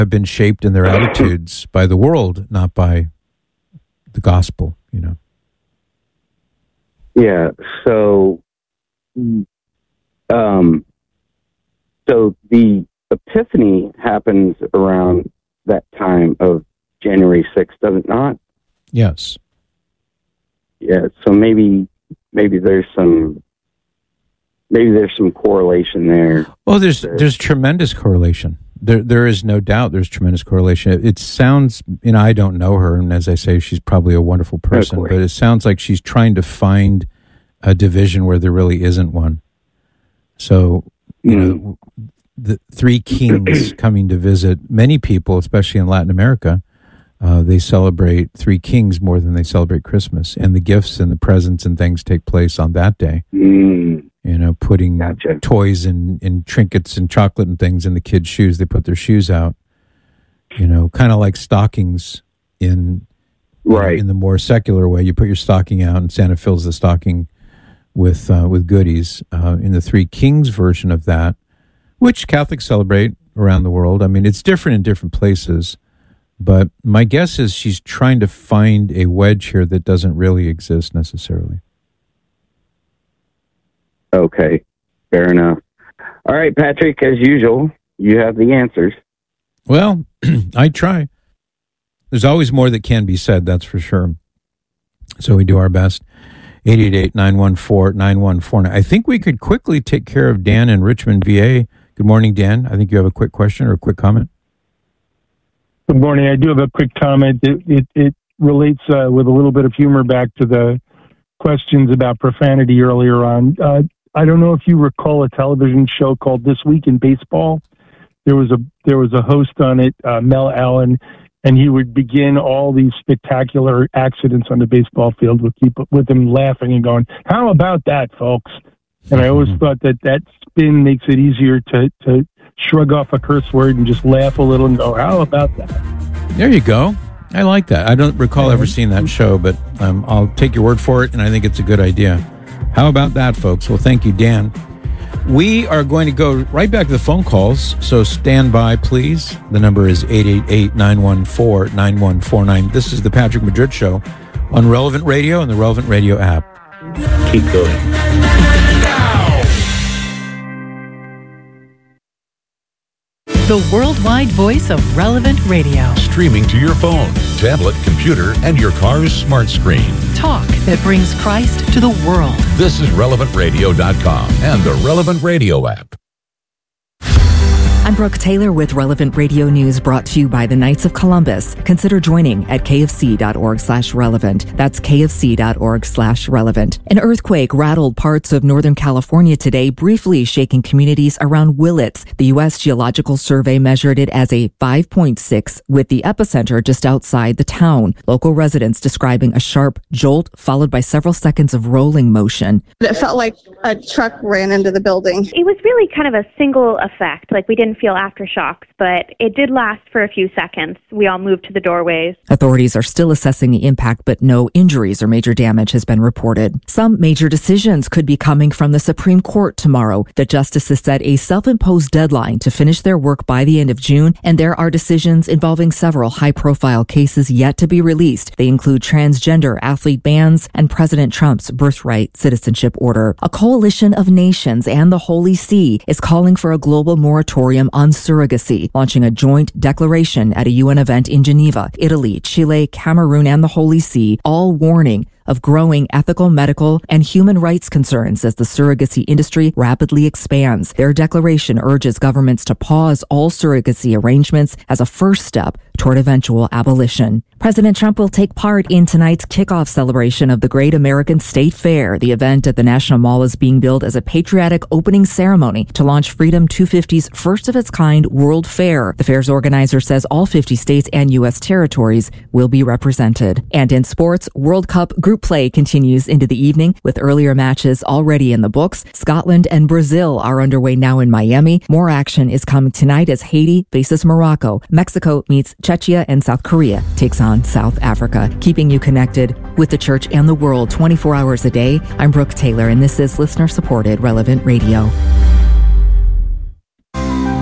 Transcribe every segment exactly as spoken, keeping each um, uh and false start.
have been shaped in their attitudes by the world, not by the gospel, you know. Yeah, so um, so the Epiphany happens around that time of January sixth, does it not? Yes. Yeah, so maybe maybe there's some maybe there's some correlation there. Oh, there's there's tremendous correlation. There there is no doubt there's tremendous correlation. It, it sounds, you know, I don't know her, and as I say, she's probably a wonderful person, but it sounds like she's trying to find a division where there really isn't one. So, you mm. know, the three kings coming to visit, many people, especially in Latin America, uh, they celebrate three kings more than they celebrate Christmas. And the gifts and the presents and things take place on that day. Mm. You know, putting gotcha. toys and, and trinkets and chocolate and things in the kids' shoes. They put their shoes out, you know, kind of like stockings in, right. in, in the more secular way. You put your stocking out and Santa fills the stocking with uh, with goodies. Uh, in the Three Kings version of that, which Catholics celebrate around the world. I mean, it's different in different places, but my guess is she's trying to find a wedge here that doesn't really exist necessarily. Okay, fair enough. All right, Patrick, as usual, you have the answers. Well, I try. There's always more that can be said, that's for sure. So we do our best. eight eight eight, nine one four, nine one four nine. I think we could quickly take care of Dan in Richmond, V A. Good morning, Dan. I think you have a quick question or a quick comment. Good morning. I do have a quick comment. It it, it relates uh, with a little bit of humor back to the questions about profanity earlier on. Uh, I don't know if you recall a television show called This Week in Baseball. There was a there was a host on it, uh, Mel Allen, and he would begin all these spectacular accidents on the baseball field with people with him laughing and going, "How about that, folks?" And I always thought that that spin makes it easier to to shrug off a curse word and just laugh a little and go, "How about that?" There you go. I like that. I don't recall ever seeing that show, but um, I'll take your word for it, and I think it's a good idea. How about that, folks? Well, thank you, Dan. We are going to go right back to the phone calls, so stand by, please. The number is eight eight eight, nine one four, nine one four nine. This is the Patrick Madrid Show on Relevant Radio and the Relevant Radio app. Keep going. The worldwide voice of Relevant Radio. Streaming to your phone, tablet, computer, and your car's smart screen. Talk that brings Christ to the world. This is relevant radio dot com and the Relevant Radio app. I'm Brooke Taylor with Relevant Radio News, brought to you by the Knights of Columbus. Consider joining at kfc.org slash relevant. That's kfc.org slash relevant. An earthquake rattled parts of Northern California today, briefly shaking communities around Willits. The U S Geological Survey measured it as a five point six, with the epicenter just outside the town. Local residents describing a sharp jolt followed by several seconds of rolling motion. It felt like a truck ran into the building. It was really kind of a single effect. Like, we didn't feel aftershocks, but it did last for a few seconds. We all moved to the doorways. Authorities are still assessing the impact, but no injuries or major damage has been reported. Some major decisions could be coming from the Supreme Court tomorrow. The justices set a self-imposed deadline to finish their work by the end of June, and there are decisions involving several high-profile cases yet to be released. They include transgender athlete bans and President Trump's birthright citizenship order. A coalition of nations and the Holy See is calling for a global moratorium on surrogacy, launching a joint declaration at a U N event in Geneva. Italy, Chile, Cameroon, and the Holy See all warning of growing ethical, medical, and human rights concerns as the surrogacy industry rapidly expands. Their declaration urges governments to pause all surrogacy arrangements as a first step toward eventual abolition. President Trump will take part in tonight's kickoff celebration of the Great American State Fair. The event at the National Mall is being billed as a patriotic opening ceremony to launch Freedom two fifty's first-of-its-kind World Fair. The fair's organizer says all fifty states and U S territories will be represented. And in sports, World Cup group play continues into the evening with earlier matches already in the books. Scotland and Brazil are underway now in Miami. More action is coming tonight as Haiti faces Morocco. Mexico meets Czechia, and South Korea takes on South Africa. Keeping you connected with the church and the world twenty-four hours a day. I'm Brooke Taylor, and this is listener-supported Relevant Radio.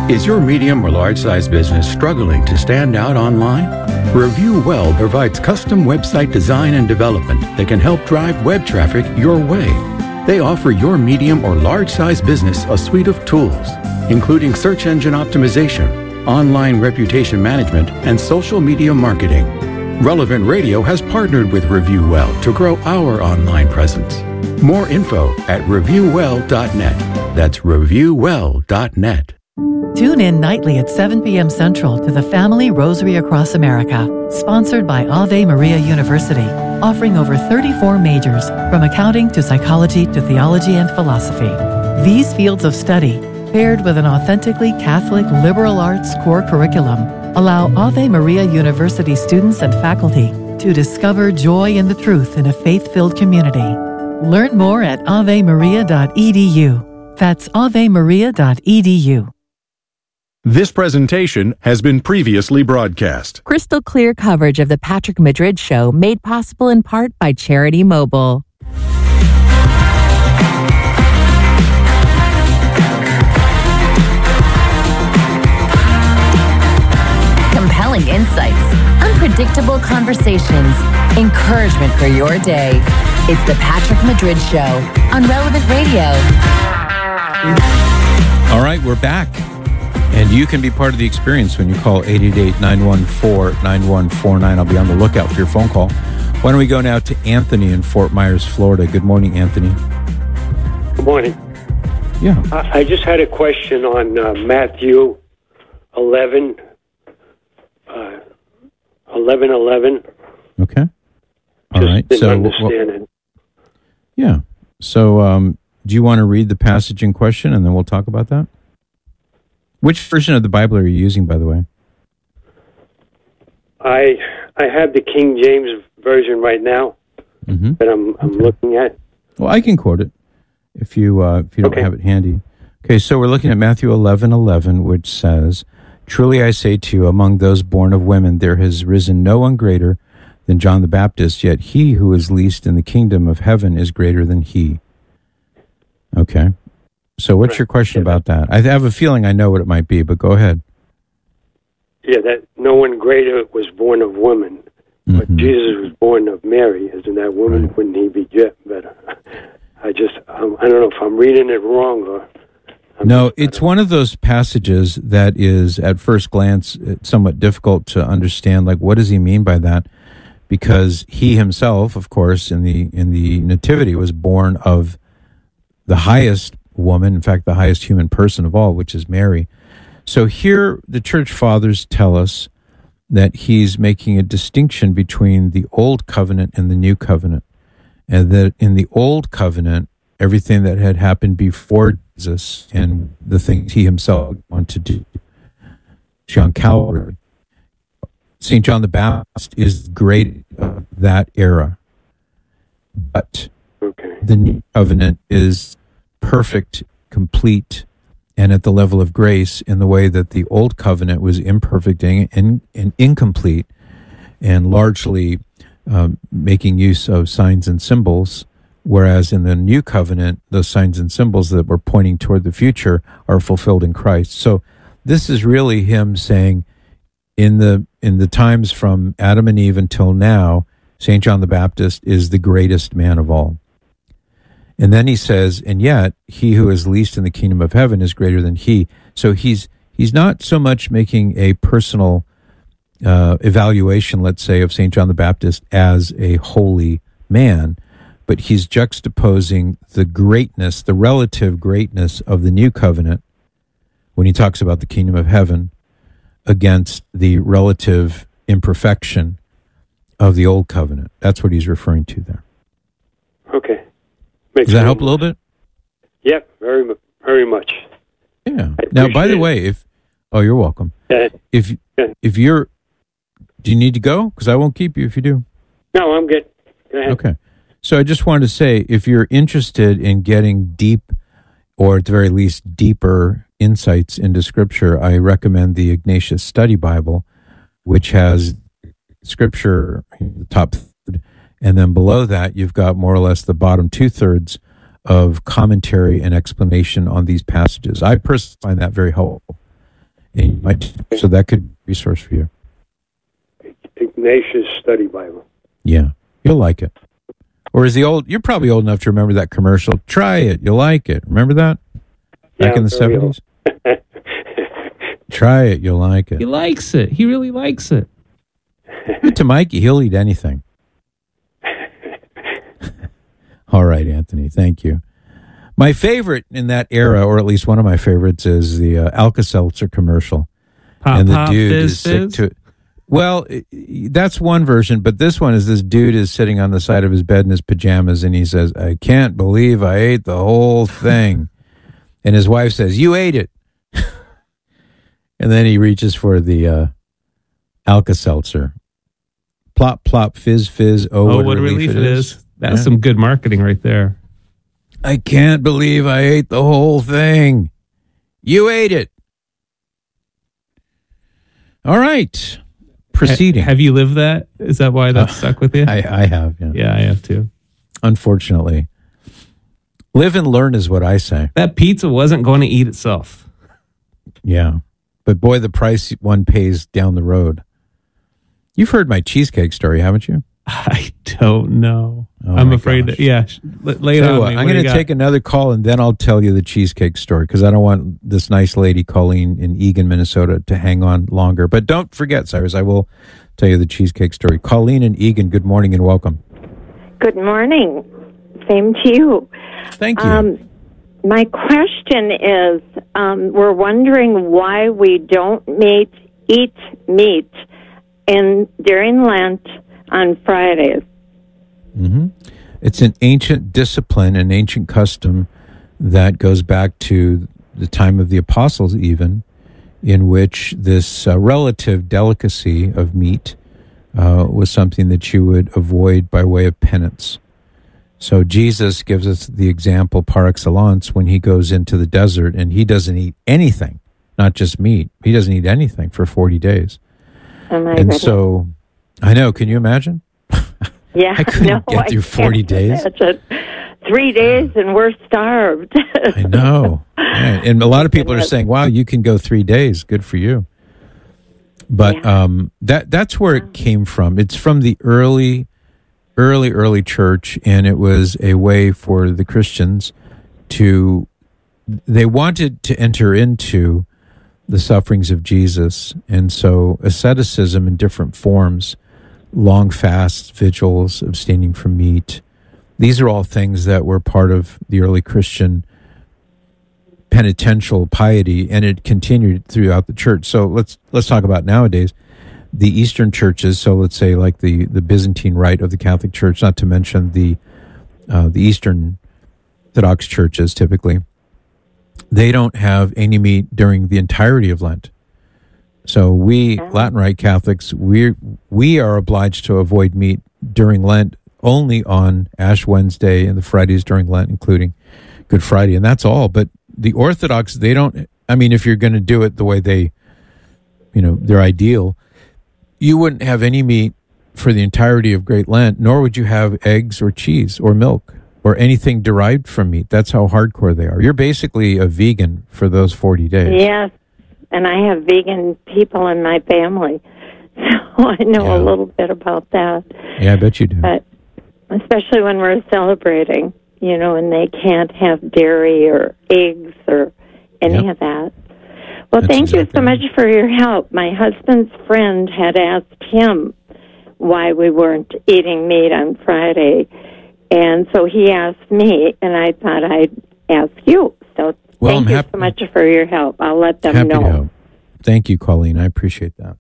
Is your medium or large-sized business struggling to stand out online? Review Well provides custom website design and development that can help drive web traffic your way. They offer your medium or large-sized business a suite of tools, including search engine optimization, online reputation management, and social media marketing. Relevant Radio has partnered with Review Well to grow our online presence. More info at review well dot net. That's review well dot net. Tune in nightly at seven p.m. Central to the Family Rosary Across America, sponsored by Ave Maria University, offering over thirty-four majors, from accounting to psychology to theology and philosophy. These fields of study, paired with an authentically Catholic liberal arts core curriculum, allow Ave Maria University students and faculty to discover joy in the truth in a faith-filled community. Learn more at ave maria dot e d u. That's ave maria dot e d u. This presentation has been previously broadcast. Crystal clear coverage of the Patrick Madrid Show made possible in part by Charity Mobile. Compelling insights, unpredictable conversations, encouragement for your day. It's the Patrick Madrid Show on Relevant Radio. All right, we're back. And you can be part of the experience when you call eight eight eight, nine one four, nine one four nine. I'll be on the lookout for your phone call. Why don't we go now to Anthony in Fort Myers, Florida. Good morning, Anthony. Good morning. Yeah. I, I just had a question on uh, Matthew eleven, uh, eleven eleven. Okay. All just right. Didn't so, understand well, it. Yeah. So, um, do you want to read the passage in question, and then we'll talk about that? Which version of the Bible are you using, by the way? I I have the King James version right now mm-hmm. that I'm I'm okay. looking at. Well, I can quote it if you uh, if you don't okay. have it handy. Okay, so we're looking at Matthew eleven eleven, which says, "Truly I say to you, among those born of women, there has risen no one greater than John the Baptist. Yet he who is least in the kingdom of heaven is greater than he." Okay. So what's your question about that? I have a feeling I know what it might be, but go ahead. Yeah, that no one greater was born of woman, mm-hmm. but Jesus was born of Mary. Isn't that woman? Right. Wouldn't he be better? I just, um, I don't know if I'm reading it wrong or... I'm no, it's one of those passages that is, at first glance, somewhat difficult to understand. Like, what does he mean by that? Because he himself, of course, in the in the Nativity, was born of the highest woman, in fact, the highest human person of all, which is Mary. So here the church fathers tell us that he's making a distinction between the old covenant and the new covenant, and that in the old covenant, everything that had happened before Jesus and the things he himself wanted to do, John Calvary, Saint John the Baptist is great of that era. But okay. the new covenant is perfect, complete, and at the level of grace in the way that the old covenant was imperfect and, and, and incomplete, and largely um, making use of signs and symbols, whereas in the new covenant, those signs and symbols that were pointing toward the future are fulfilled in Christ. So this is really him saying, in the in the times from Adam and Eve until now, Saint John the Baptist is the greatest man of all. And then he says, and yet he who is least in the kingdom of heaven is greater than he. So he's he's not so much making a personal uh, evaluation, let's say, of Saint John the Baptist as a holy man, but he's juxtaposing the greatness, the relative greatness of the new covenant when he talks about the kingdom of heaven against the relative imperfection of the old covenant. That's what he's referring to there. Okay. Makes Does that help a little bit? Yeah, very, very much. Yeah. Now, by the way, if oh, you're welcome. Yeah. If if you're, do you need to go? Because I won't keep you if you do. No, I'm good. Go ahead. Okay. So I just wanted to say, if you're interested in getting deep, or at the very least deeper insights into Scripture, I recommend the Ignatius Study Bible, which has Scripture the top third, and then below that you've got more or less the bottom two thirds of commentary and explanation on these passages. I personally find that very helpful And you might, so that could be a resource for you. Ignatius Study Bible. Yeah, you'll like it. Or is the old, you're probably old enough to remember that commercial. Try it, you'll like it. Remember that? Back Yeah, in the seventies? Try it, you'll like it. He likes it. He really likes it. To Mikey, he'll eat anything. All right, Anthony, thank you. My favorite in that era, or at least one of my favorites, is the uh, Alka-Seltzer commercial. Pop, and the pop, dude fizz, is sick fizz? to it. Well, that's one version, but this one is this dude is sitting on the side of his bed in his pajamas, and he says, I can't believe I ate the whole thing. And his wife says, you ate it. And then he reaches for the uh, Alka-Seltzer. Plop, plop, fizz, fizz. Oh, Oh, what, what a relief, relief it is. is. That's Yeah. some good marketing right there. I can't believe I ate the whole thing. You ate it. All right. Proceeding. Ha- have you lived that? Is that why that Uh, stuck with you? I, I have, yeah. Yeah, I have too. Unfortunately. Live and learn is what I say. That pizza wasn't going to eat itself. Yeah. But boy, the price one pays down the road. You've heard my cheesecake story, haven't you? I don't know. Oh I'm my afraid gosh. to, yeah. sh- Lay lay it Tell you on what, me. I'm What do going you to got? take another call and then I'll tell you the cheesecake story because I don't want this nice lady, Colleen, in Eagan, Minnesota, to hang on longer. But don't forget, Cyrus, I will tell you the cheesecake story. Colleen in Eagan, good morning and welcome. Good morning. Same to you. Thank you. Um, my question is, um, we're wondering why we don't meet, eat meat in during Lent on Fridays. Mm-hmm. It's an ancient discipline, an ancient custom that goes back to the time of the apostles even, in which this uh, relative delicacy of meat uh, was something that you would avoid by way of penance. So Jesus gives us the example par excellence when he goes into the desert and he doesn't eat anything, not just meat. He doesn't eat anything for forty days. Oh my and goodness. so, I know, can you imagine? Yeah, I couldn't no, get through I forty can't days. imagine. Three days and we're starved. I know. Yeah. And a lot of people are saying, wow, you can go three days. Good for you. But um, that that's where it came from. It's from the early, early, early church, and it was a way for the Christians to, they wanted to enter into the sufferings of Jesus. And so asceticism in different forms, long fasts, vigils, abstaining from meat, these are all things that were part of the early Christian penitential piety, and it continued throughout the church. So let's let's talk about nowadays the Eastern churches. So let's say like the, the Byzantine Rite of the Catholic Church, not to mention the uh, the Eastern Orthodox churches. Typically, they don't have any meat during the entirety of Lent. So we Latin Rite Catholics, we we are obliged to avoid meat during Lent only on Ash Wednesday and the Fridays during Lent, including Good Friday, and that's all. But the Orthodox, they don't, I mean, if you're going to do it the way they, you know, they're ideal, you wouldn't have any meat for the entirety of Great Lent, nor would you have eggs or cheese or milk or anything derived from meat. That's how hardcore they are. You're basically a vegan for those forty days. Yes, and I have vegan people in my family, so I know Yeah. a little bit about that. Yeah, I bet you do. But especially when we're celebrating, you know, and they can't have dairy or eggs or any Yep. of that. Well, That's thank you exactly so much for your help. My husband's friend had asked him why we weren't eating meat on Friday, and so he asked me, and I thought I'd ask you. So Well, thank I'm you happy- so much for your help. I'll let them Happy know. to help. Thank you, Colleen. I appreciate that.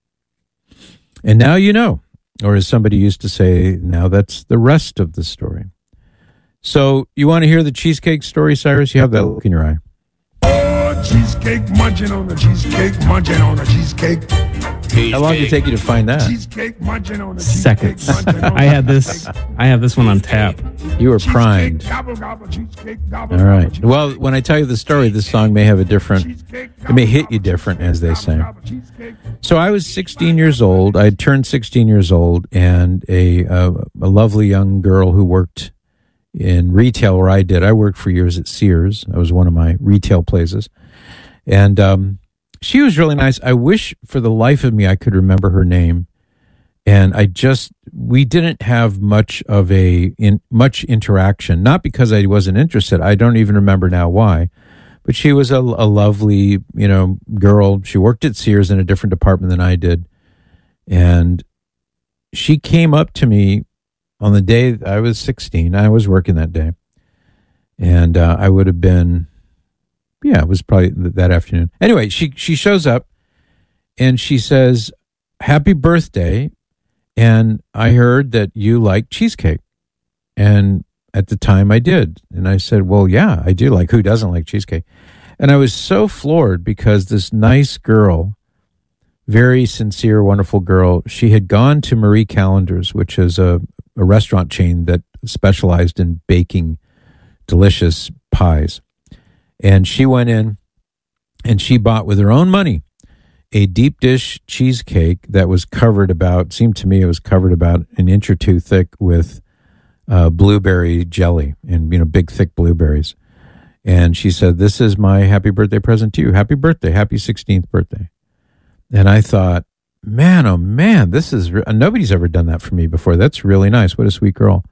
And now you know, or as somebody used to say, now that's the rest of the story. So you want to hear the cheesecake story, Cyrus? You have that look in your eye. Oh, cheesecake, munching on the cheesecake, munching on the cheesecake. How long did it take you to find that? Cheesecake, munching on the Seconds. I had this. I have this one on tap. You were primed. gobble, gobble, cheesecake, gobble, All right. Well, when I tell you the story, this song may have a different, it may hit you different, as they say. So I was sixteen years old. I had turned sixteen years old, and a uh, a lovely young girl who worked in retail where I did. I worked for years at Sears. That was one of my retail places. And um, she was really nice. I wish for the life of me I could remember her name. And I just, we didn't have much of a, in, much interaction, not because I wasn't interested. I don't even remember now why, but she was a, a lovely, you know, girl. She worked at Sears in a different department than I did. And she came up to me on the day I was sixteen. I was working that day. And uh, I would have been, yeah, it was probably th- that afternoon. Anyway, she, she shows up and she says, "Happy birthday. And I heard that you like cheesecake." And at the time I did. And I said, "Well, yeah, I do like, who doesn't like cheesecake?" And I was so floored because this nice girl, very sincere, wonderful girl, she had gone to Marie Callender's, which is a, a restaurant chain that specialized in baking delicious pies. And she went in and she bought with her own money a deep dish cheesecake that was covered about, seemed to me it was covered about an inch or two thick with uh, blueberry jelly and, you know, big thick blueberries. And she said, "This is my happy birthday present to you. Happy birthday. Happy sixteenth birthday." And I thought, man, oh man, this is, re- nobody's ever done that for me before. That's really nice. What a sweet girl.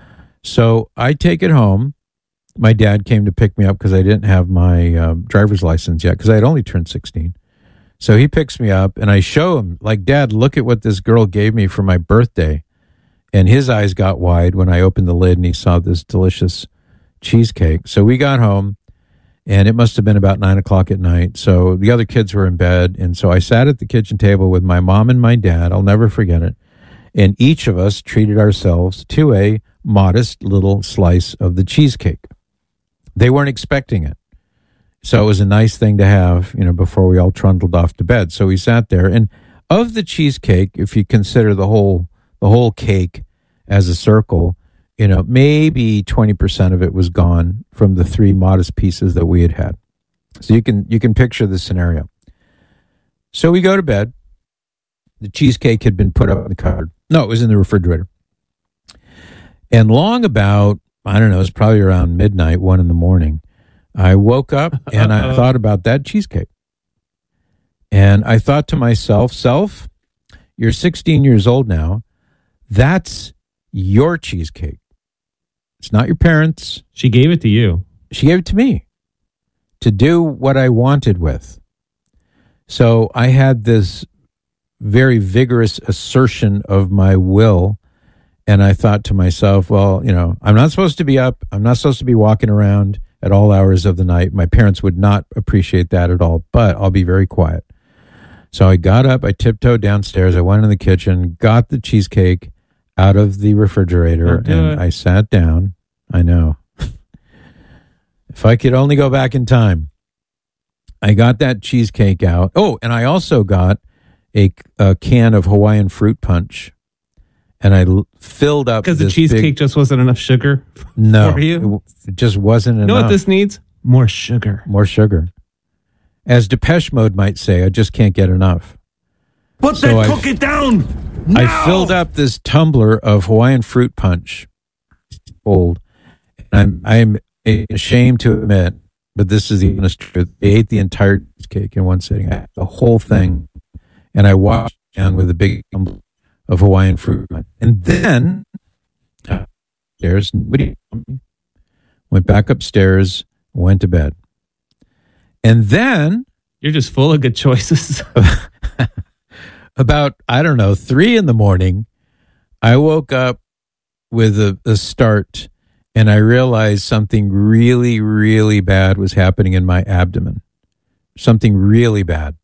So I take it home. My dad came to pick me up because I didn't have my uh, driver's license yet because I had only turned sixteen. So he picks me up and I show him, like, "Dad, look at what this girl gave me for my birthday." And his eyes got wide when I opened the lid and he saw this delicious cheesecake. So we got home and it must have been about nine o'clock at night. So the other kids were in bed. And so I sat at the kitchen table with my mom and my dad. I'll never forget it. And each of us treated ourselves to a modest little slice of the cheesecake. They weren't expecting it. So it was a nice thing to have, you know, before we all trundled off to bed. So we sat there, and of the cheesecake, if you consider the whole the whole cake as a circle, you know, maybe twenty percent of it was gone from the three modest pieces that we had had. So you can you can picture the scenario. So we go to bed. The cheesecake had been put up in the cupboard. No, it was in the refrigerator. And long about, I don't know, it was probably around midnight, one in the morning, I woke up and I thought about that cheesecake. And I thought to myself, "Self, you're sixteen years old now. That's your cheesecake. It's not your parents'." She gave it to you. She gave it to me to do what I wanted with. So I had this very vigorous assertion of my will. And I thought to myself, well, you know, I'm not supposed to be up. I'm not supposed to be walking around at all hours of the night. My parents would not appreciate that at all, but I'll be very quiet. So I got up, I tiptoed downstairs, I went in the kitchen, got the cheesecake out of the refrigerator, and it. I sat down. I know. If I could only go back in time. I got that cheesecake out. Oh, and I also got a, a can of Hawaiian fruit punch. And I l- filled up because the cheesecake big, just wasn't enough sugar no, for you? It, it just wasn't you enough. You know what this needs? More sugar. More sugar. As Depeche Mode might say, I just can't get enough. Put so that I, cookie down now! I filled up this tumbler of Hawaiian fruit punch. Old. I'm, I'm ashamed to admit, but this is the honest truth. I ate the entire cheesecake in one sitting. I ate the whole thing. And I washed it down with a big tumbler of Hawaiian fruit. And then, upstairs, nobody went back upstairs, went to bed. And then... You're just full of good choices. About, I don't know, three in the morning, I woke up with a, a start, and I realized something really, really bad was happening in my abdomen. Something really bad.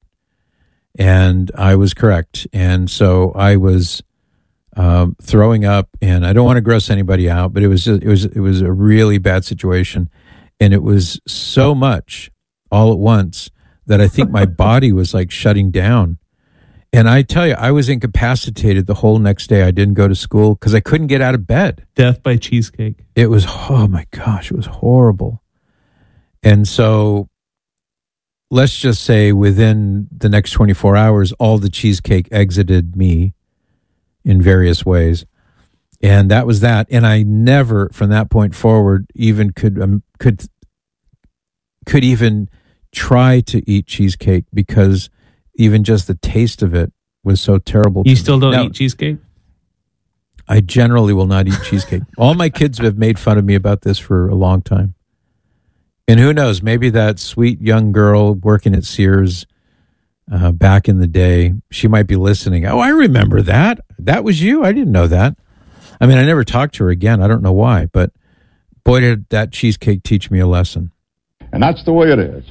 And I was correct. And so I was um, throwing up, and I don't want to gross anybody out, but it was just, it was it was a really bad situation, and it was so much all at once that I think my body was like shutting down. And I tell you, I was incapacitated the whole next day. I didn't go to school because I couldn't get out of bed. Death by cheesecake. It was, oh my gosh, it was horrible. And so let's just say within the next twenty-four hours, all the cheesecake exited me in various ways. And that was that. And I never, from that point forward, even could, um, could, could even try to eat cheesecake because even just the taste of it was so terrible. You to still me. don't Now, eat cheesecake? I generally will not eat cheesecake. All my kids have made fun of me about this for a long time. And who knows, maybe that sweet young girl working at Sears uh, back in the day, she might be listening. Oh, I remember that. That was you? I didn't know that. I mean, I never talked to her again. I don't know why, but boy, did that cheesecake teach me a lesson. And that's the way it is.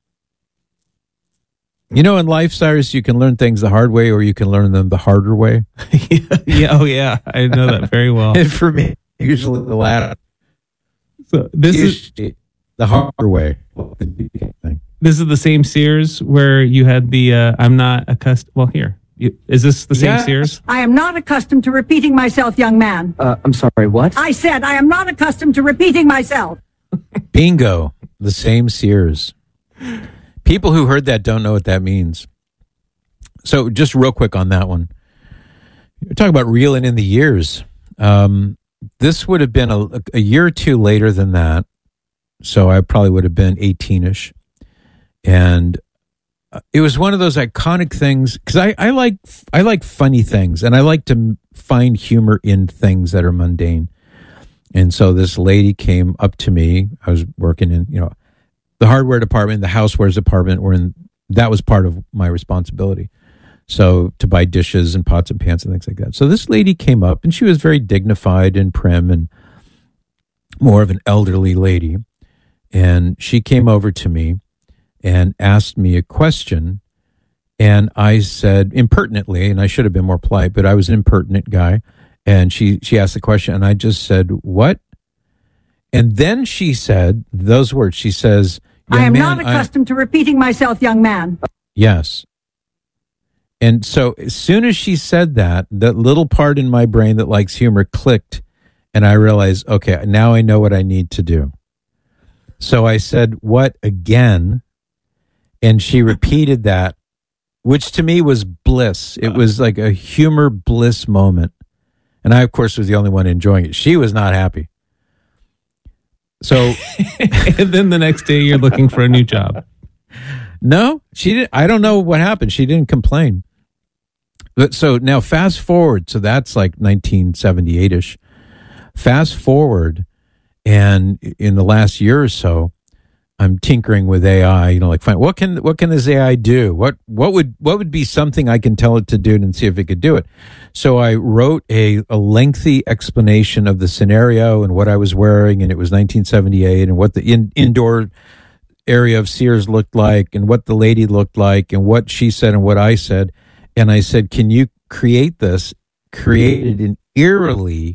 You know, in life, Cyrus, you can learn things the hard way or you can learn them the harder way. yeah, yeah, oh yeah, I know that very well. And for me, usually the latter. So this usually is the harder way. This is the same Sears where you had the uh, I'm not accustomed. Well, here. You, is this the same Yes. Sears? I am not accustomed to repeating myself, young man. Uh, I'm sorry, what? I said I am not accustomed to repeating myself. Bingo. The same Sears. People who heard that don't know what that means. So just real quick on that one. We're talking about reeling in the years. Um, this would have been a, a year or two later than that. So I probably would have been eighteen-ish. And it was one of those iconic things because I, I like I like funny things and I like to find humor in things that are mundane. And so this lady came up to me. I was working in, you know, the hardware department, the housewares department, were in, that was part of my responsibility. So to buy dishes and pots and pans and things like that. So this lady came up and she was very dignified and prim and more of an elderly lady. And she came over to me and asked me a question. And I said impertinently, and I should have been more polite, but I was an impertinent guy. And she, she asked the question and I just said, what? And then she said those words. She says, I am man, not accustomed I, to repeating myself, young man. Yes. And so as soon as she said that, that little part in my brain that likes humor clicked. And I realized, okay, now I know what I need to do. So I said, what again? And she repeated that, which to me was bliss. It was like a humor bliss moment. And I, of course, was the only one enjoying it. She was not happy. So, and then the next day you're looking for a new job. No, she didn't. I don't know what happened. She didn't complain. But so now fast forward. So that's like nineteen seventy-eight-ish. Fast forward. And in the last year or so, I'm tinkering with A I, you know, like, fine, what can, what can this A I do? What, what would, what would be something I can tell it to do and see if it could do it? So I wrote a, a lengthy explanation of the scenario and what I was wearing. And it was nineteen seventy-eight and what the in, indoor area of Sears looked like and what the lady looked like and what she said and what I said. And I said, can you create this, created an eerily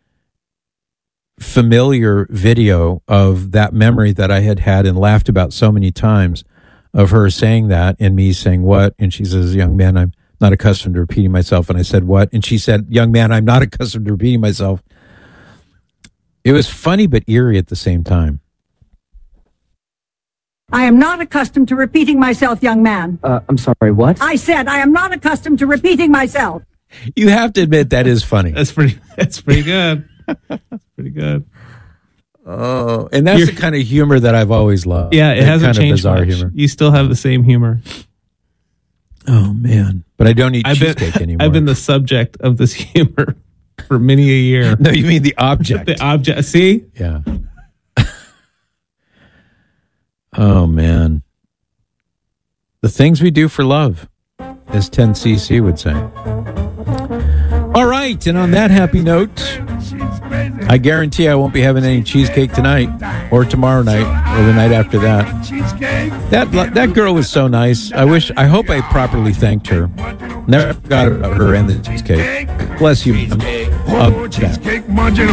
familiar video of that memory that I had had and laughed about so many times of her saying that and me saying what? And she says, young man, I'm not accustomed to repeating myself. And I said, what? And she said, young man, I'm not accustomed to repeating myself. It was funny but eerie at the same time. I am not accustomed to repeating myself, young man. Uh, I'm sorry, what? I said I am not accustomed to repeating myself. You have to admit that is funny. That's pretty, that's pretty good. That's pretty good. Oh, and that's You're, the kind of humor that I've always loved. Yeah, it that hasn't kind changed of bizarre much. Humor. You still have the same humor. Oh man, but I don't eat I've cheesecake been, anymore. I've been the subject of this humor for many a year. No, you mean the object. The object. See? Yeah. Oh man, the things we do for love, as ten C C would say. All right, and on that happy note, I guarantee I won't be having any cheesecake tonight or tomorrow night or the night after that. That that girl was so nice. I wish, I hope I properly thanked her. Never forgot about her and the cheesecake. Bless you. Oh, cheesecake munching